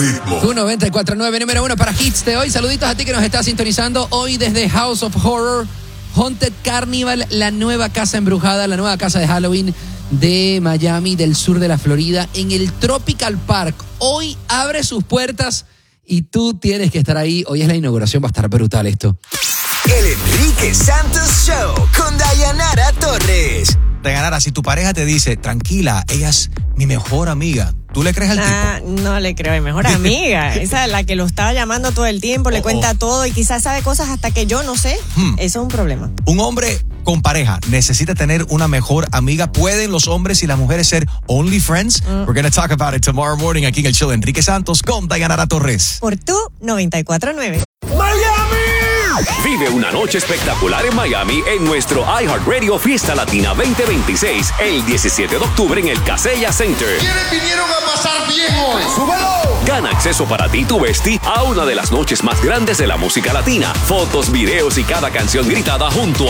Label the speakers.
Speaker 1: ritmo.
Speaker 2: Tu 94.9, número 1 para hits de hoy. Saluditos a ti que nos estás sintonizando hoy desde House of Horror, Haunted Carnival, la nueva casa embrujada, la nueva casa de Halloween de Miami, del sur de la Florida, en el Tropical Park. Hoy abre sus puertas y tú tienes que estar ahí. Hoy es la inauguración, va a estar brutal esto.
Speaker 3: El Enrique Santos Show con Dayanara Torres.
Speaker 4: Dayanara, si tu pareja te dice, tranquila, ella es mi mejor amiga, ¿tú le crees al tipo?
Speaker 5: No le creo, mi mejor amiga. Esa es la que lo estaba llamando todo el tiempo, le cuenta todo y quizás sabe cosas hasta que yo no sé. Eso es un problema.
Speaker 4: Un hombre con pareja necesita tener una mejor amiga. ¿Pueden los hombres y las mujeres ser only friends? We're going to talk about it tomorrow morning aquí en el show de Enrique Santos con Dayanara Torres.
Speaker 5: Por tu 94.9.
Speaker 6: Vive una noche espectacular en Miami en nuestro iHeartRadio Fiesta Latina 2026 el 17 de octubre en el Kaseya Center.
Speaker 1: ¿Quiénes vinieron a pasar bien hoy? ¡Súbelo!
Speaker 6: Gana acceso para ti y tu bestie a una de las noches más grandes de la música latina. Fotos, videos y cada canción gritada junto